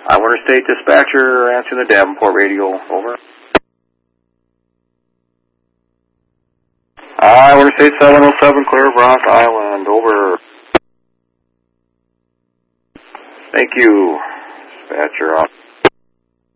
Winter State Dispatcher answering the Davenport radio. Over. Winter State 707, clear of Rock Island. Over. Thank you. Dispatcher off.